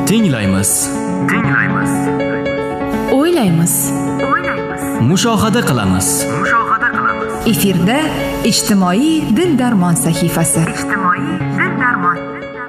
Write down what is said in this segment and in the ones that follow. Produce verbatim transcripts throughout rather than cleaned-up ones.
Tinglaymiz. Tinglaymiz. O'ylaymiz. O'ylaymiz. Mushohada qilamiz. Mushohada qilamiz. Efirda ijtimoiy dil darmon sahifasi. Ijtimoiy dil darmon.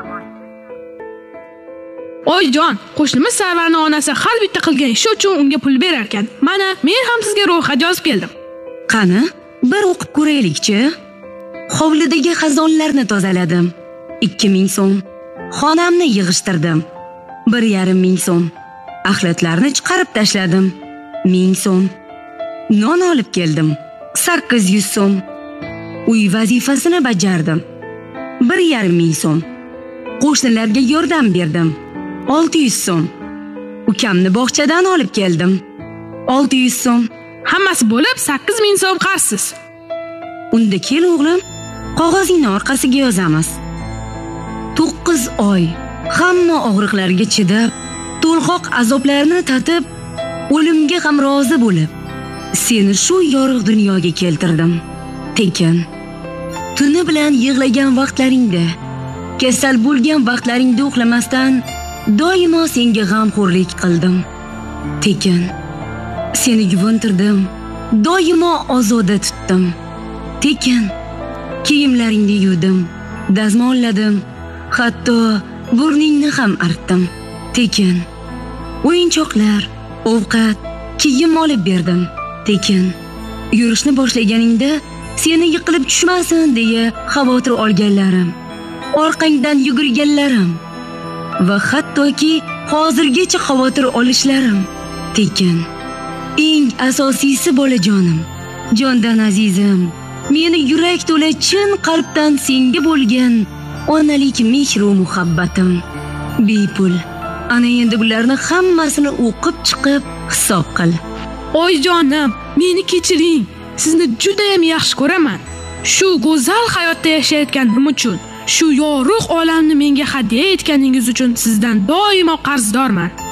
Oyjon, qo'shnimiz Sarvarning onasi har bitta qilgan ishi uchun unga pul berar ekan. Mana, men ham sizga ro'yxat yozib keldim. Qani, bir o'qib ko'raylik-chi. Hovlidagi xazonlarni tozaladim. ikki ming so'm. Xonamni yig'ishtirdim. bir yarim ming so'm. Axlatlarni chiqarib tashladim. ming so'm. Non olib keldim. sakkiz yuz so'm. Uy vazifasini bajardim. bir yarim ming so'm. Qo'shnilarga yordam berdim. olti yuz so'm. Ukamni bog'chadan olib keldim. olti yuz so'm. Hammasi bo'lib sakkiz ming so'm qarsiz. Unda kel o'g'lim, qog'ozingni orqasiga yozamiz. to'qqiz oy hamma og'riqlarga chidab, to'lqoq azoblarni tatib, o'limga ham rozi bo'lib, seni shu yorug' dunyoga keltirdim. Tekin tuni bilan yig'lagan vaqtlaringda, kasal bo'lgan vaqtlaringda uxlamasdan doimo senga g'amxo'rlik qildim. Tekin seni yuvintirdim, doimo ozoda tutdim. Tekin kiyimlaringni yuvdim, dazmolladim, hatto burningni ham artdim. Tekin o'yinchoqlar, ovqat, kiyim olib berdim. Tekin yurishni boshlaganingda seni yiqilib tushmasin deya xavotir olganlarim, orqangdan yugurganlarim va hattoki hozirgacha xavotir olishlarim. Tekin eng asosiysi bolajonim, jondan azizim, meni yurak to'la chin qalbdan senga bo'lgan onalik mehr-u muhabbatim bepul. Ana endi bularni hammasini o'qib chiqib hisob qil. Oyjonim, meni kechiring. Sizni juda ham yaxshi ko'raman. Shu go'zal hayotda yashayotganim uchun, shu yorug' olamni menga hadya etganingiz uchun sizdan doimo qarzdorman.